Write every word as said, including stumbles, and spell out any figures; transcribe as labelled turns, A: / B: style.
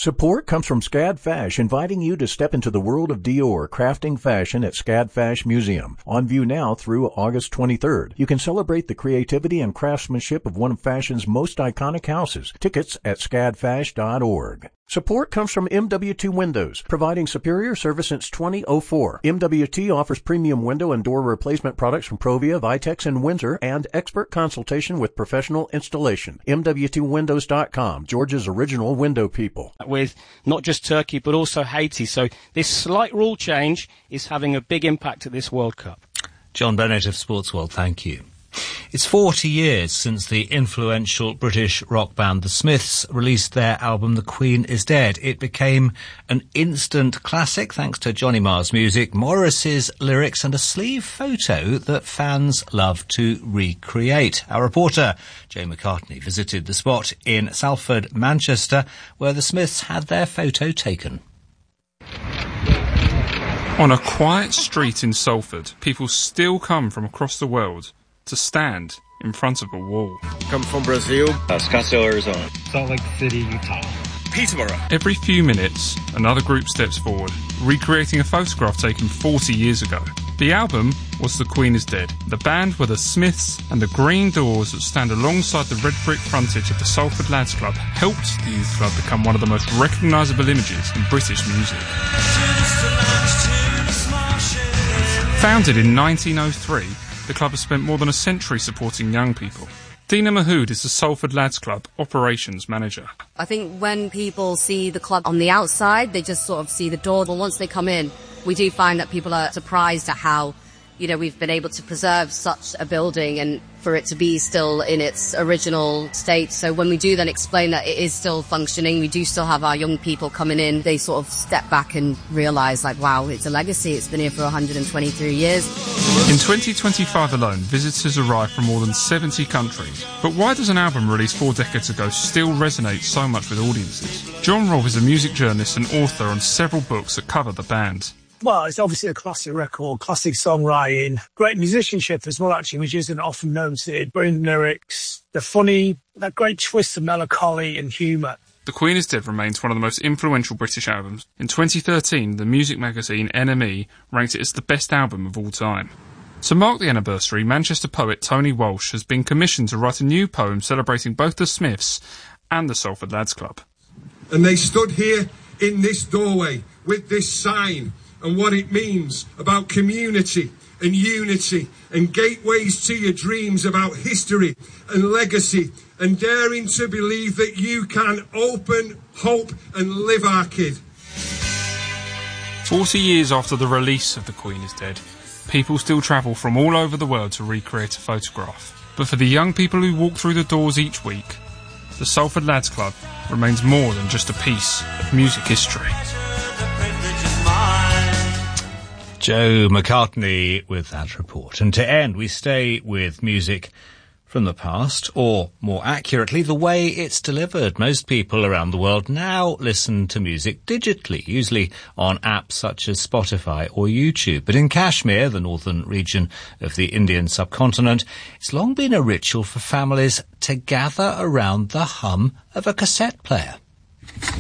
A: Support comes from Scad Fash, inviting you to step into the world of Dior, crafting fashion at Scad Fash Museum. On view now through August twenty-third. You can celebrate the creativity and craftsmanship of one of fashion's most iconic houses. Tickets at scad fash dot org. Support comes from M W T Windows, providing superior service since two thousand four. M W T offers premium window and door replacement products from Provia, Vitex, and Windsor, and expert consultation with professional installation. M W T windows dot com, Georgia's original window people.
B: With not just Turkey, but also Haiti. So this slight rule change is having a big impact at this World Cup.
C: John Bennett of Sports World, thank you. It's forty years since the influential British rock band The Smiths released their album The Queen is Dead. It became an instant classic thanks to Johnny Marr's music, Morris's lyrics and a sleeve photo that fans love to recreate. Our reporter, Joe McCartney, visited the spot in Salford, Manchester, where The Smiths had their photo taken.
D: On a quiet street in Salford, people still come from across the world to stand in front of a wall.
E: Come from Brazil, uh, Scottsdale, Arizona,
F: Salt Lake City, Utah,
E: Peterborough.
D: Every few minutes, another group steps forward, recreating a photograph taken forty years ago. The album was The Queen is Dead. The band were The Smiths, and the green doors that stand alongside the red brick frontage of the Salford Lads Club helped the youth club become one of the most recognisable images in British music. Founded in nineteen oh three, the club has spent more than a century supporting young people. Dina Mahood is the Salford Lads Club operations manager.
G: I think when people see the club on the outside, they just sort of see the door. But once they come in, we do find that people are surprised at how, you know, we've been able to preserve such a building and for it to be still in its original state. So when we do then explain that it is still functioning, we do still have our young people coming in, they sort of step back and realise, like, wow, it's a legacy. It's been here for one hundred twenty-three years.
D: In twenty twenty-five alone, visitors arrived from more than seventy countries. But why does an album released four decades ago still resonate so much with audiences? John Robb is a music journalist and author on several books that cover the band.
F: Well, it's obviously a classic record, classic songwriting, great musicianship as well, actually, which isn't often noted. Brilliant lyrics, they're funny, that great twist of melancholy and humour.
D: The Queen is Dead remains one of the most influential British albums. In twenty thirteen, the music magazine N M E ranked it as the best album of all time. To mark the anniversary, Manchester poet Tony Walsh has been commissioned to write a new poem celebrating both the Smiths and the Salford Lads Club.
H: And they stood here in this doorway with this sign, and what it means about community and unity and gateways to your dreams, about history and legacy, and daring to believe that you can open, hope and live our kid.
D: Forty years after the release of The Queen is Dead, people still travel from all over the world to recreate a photograph. But for the young people who walk through the doors each week, the Salford Lads Club remains more than just a piece of music history.
C: Joe McCartney with that report. And to end, we stay with music from the past, or more accurately, the way it's delivered. Most people around the world now listen to music digitally, usually on apps such as Spotify or YouTube. But in Kashmir, the northern region of the Indian subcontinent, it's long been a ritual for families to gather around the hum of a cassette player.